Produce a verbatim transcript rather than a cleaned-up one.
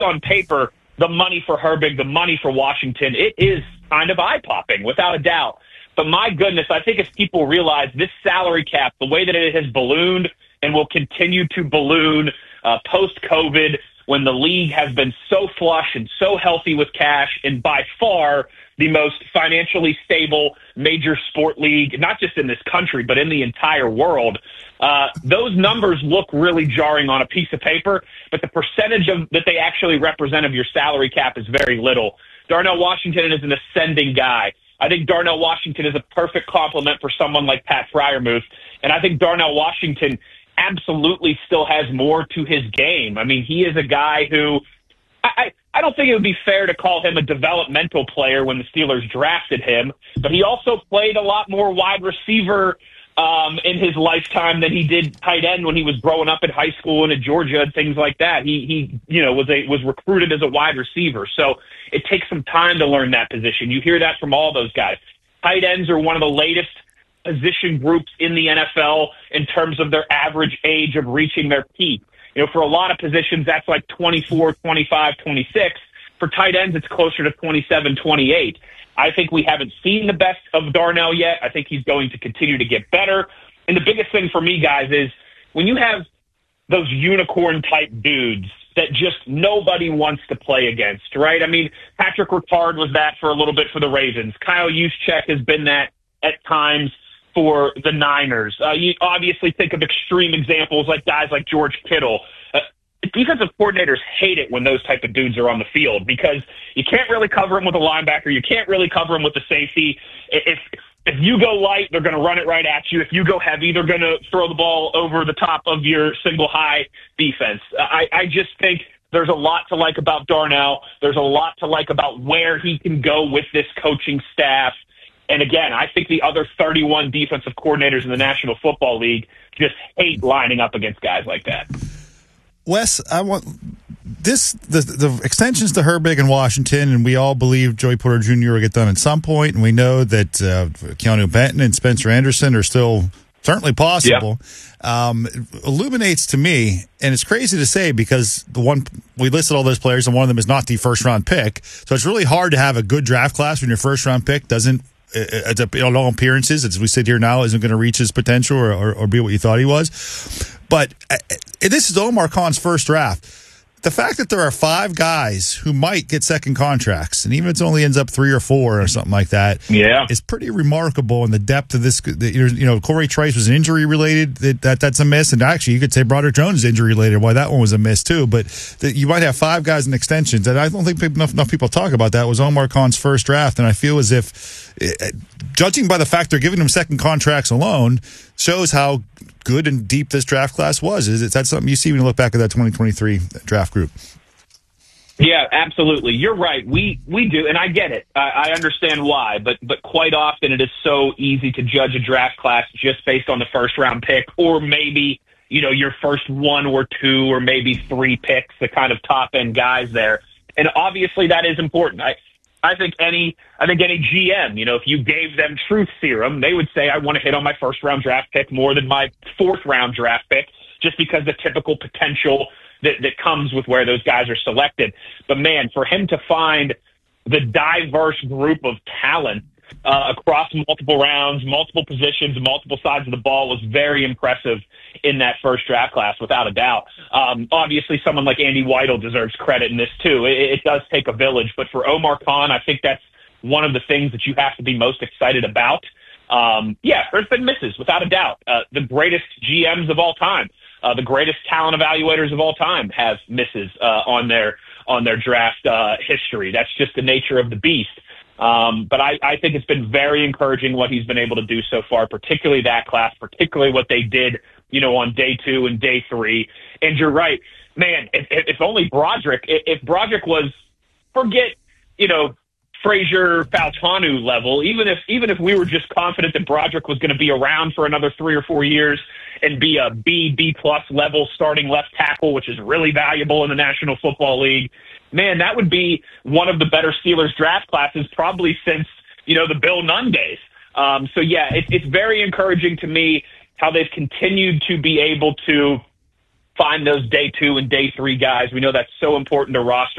on paper, the money for Herbig, the money for Washington, it is kind of eye-popping, without a doubt. But my goodness, I think as people realize this salary cap, the way that it has ballooned and will continue to balloon uh, post-COVID, when the league has been so flush and so healthy with cash, and by far the most financially stable major sport league, not just in this country, but in the entire world, uh, those numbers look really jarring on a piece of paper, but the percentage of that they actually represent of your salary cap is very little. Darnell Washington is an ascending guy. I think Darnell Washington is a perfect complement for someone like Pat Freiermuth, and I think Darnell Washington absolutely still has more to his game. I mean, he is a guy who I, I, I don't think it would be fair to call him a developmental player when the Steelers drafted him, but he also played a lot more wide receiver um, in his lifetime than he did tight end when he was growing up in high school and at Georgia and things like that. He, he you know, was a, was recruited as a wide receiver. So it takes some time to learn that position. You hear that from all those guys. Tight ends are one of the latest position groups in the N F L in terms of their average age of reaching their peak. You know, for a lot of positions, that's like twenty-four, twenty-five, twenty-six. For tight ends, it's closer to twenty-seven, twenty-eight. I think we haven't seen the best of Darnell yet. I think he's going to continue to get better. And the biggest thing for me, guys, is when you have those unicorn-type dudes that just nobody wants to play against, right? I mean, Patrick Ricard was that for a little bit for the Ravens. Kyle Juszczyk has been that at times for the Niners. Uh, you obviously think of extreme examples like guys like George Kittle. Uh, defensive coordinators hate it when those type of dudes are on the field because you can't really cover them with a linebacker. You can't really cover them with the safety. If if you go light, they're going to run it right at you. If you go heavy, they're going to throw the ball over the top of your single high defense. I, I just think there's a lot to like about Darnell. There's a lot to like about where he can go with this coaching staff. And again, I think the other thirty-one defensive coordinators in the National Football League just hate lining up against guys like that. Wes, I want this the the extensions to Herbig in Washington, and we all believe Joey Porter Junior will get done at some point, and we know that uh, Keanu Benton and Spencer Anderson are still certainly possible. Yep. Um, it illuminates to me, and it's crazy to say because the one we listed all those players, and one of them is not the first round pick, so it's really hard to have a good draft class when your first round pick doesn't. On all appearances, as we sit here now, isn't going to reach his potential or, or, or be what you thought he was. But uh, this is Omar Khan's first draft. The fact that there are five guys who might get second contracts, and even if it only ends up three or four or something like that, yeah, is pretty remarkable in the depth of this. You know, Corey Trice was injury related. That, that that's a miss, and actually, you could say Broderick Jones is injury related. Why that one was a miss too. But the, you might have five guys in extensions, and I don't think enough, enough people talk about that. It was Omar Khan's first draft, and I feel as if, uh, judging by the fact they're giving him second contracts alone, shows how good and deep this draft class was. Is, is that something you see when you look back at that twenty twenty-three draft group? Yeah, absolutely. You're right. We we do, and I get it. I, I understand why, but but quite often it is so easy to judge a draft class just based on the first round pick, or maybe you know your first one or two, or maybe three picks, the kind of top end guys there. And obviously that is important. I I think any I think any G M, you know, if you gave them truth serum, they would say I want to hit on my first round draft pick more than my fourth round draft pick, just because the typical potential that, that comes with where those guys are selected. But man, for him to find the diverse group of talent uh, across multiple rounds, multiple positions, multiple sides of the ball was very impressive in that first draft class, without a doubt. Um, obviously, someone like Andy Weidel deserves credit in this too. It, it does take a village, but for Omar Khan, I think that's one of the things that you have to be most excited about. Um, yeah, there's been misses, without a doubt. Uh, the greatest G Ms of all time, uh, the greatest talent evaluators of all time have misses uh, on their on their draft uh, history. That's just the nature of the beast. Um, but I, I think it's been very encouraging what he's been able to do so far, particularly that class, particularly what they did, you know, on day two and day three. And you're right, man, if, if only Broderick, if Broderick was, forget, you know, Frazier Faltanu level, even if even if we were just confident that Broderick was going to be around for another three or four years and be a B, B plus level starting left tackle, which is really valuable in the National Football League, man, that would be one of the better Steelers draft classes probably since, you know, the Bill Nunn days. Um, so, yeah, it, it's very encouraging to me how they've continued to be able to find those day two and day three guys. We know that's so important to roster